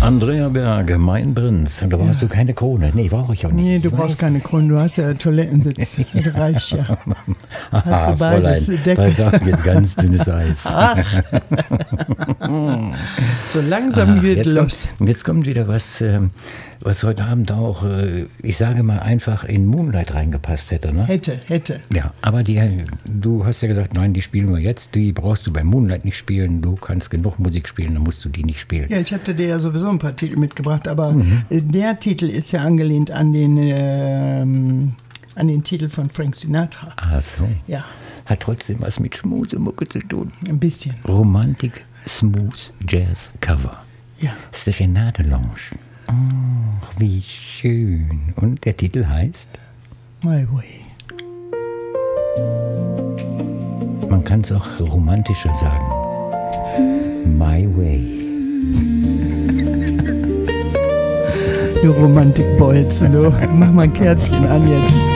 Andrea Berg, mein Prinz. Da brauchst du keine Krone. Nee, brauche ich auch nicht. Nee, du brauchst keine Krone. Du hast ja Toilettensitz. Das reicht ja. Aha, du beides, Fräulein, Decke. da sagt jetzt ganz dünnes Eis. So langsam geht los. Jetzt kommt wieder was, was heute Abend auch, ich sage mal, einfach in Moonlight reingepasst hätte. Ne? Hätte. Ja, aber du hast ja gesagt, nein, die spielen wir jetzt. Die brauchst du bei Moonlight nicht spielen. Du kannst genug Musik spielen, dann musst du die nicht spielen. Ja, ich hatte dir ja sowieso ein paar Titel mitgebracht, aber der Titel ist ja angelehnt an den Titel von Frank Sinatra. Ach so. Ja, Hat trotzdem was mit Schmusemucke zu tun. ein bisschen. Romantik, Smooth, Jazz, Cover. Ja. Serenade Lounge. Oh, wie schön. Und der Titel heißt? My Way. Man kann es auch romantischer sagen. My Way. Du Romantikbolzen, du. Mach mal ein Kerzchen an jetzt.